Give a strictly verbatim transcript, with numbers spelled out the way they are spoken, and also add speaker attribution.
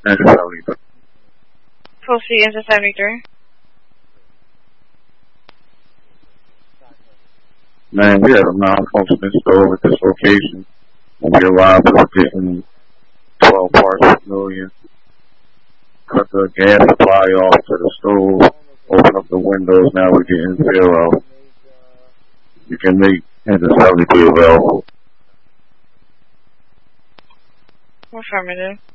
Speaker 1: Engine seventy-three.
Speaker 2: Proceed into seventy-three.
Speaker 1: Man, we had a non-functioning stove at this location. When we arrived, we were getting twelve parts per million. Cut the gas supply off to the stove. Open up the windows. Now we're getting zero. You can make engine seventy-three available.
Speaker 2: Affirmative.